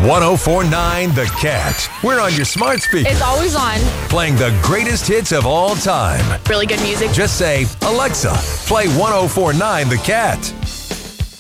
1049 The Cat. We're on your smart speaker. It's always on. Playing the greatest hits of all time. Really good music. Just say, Alexa, play 1049 The Cat.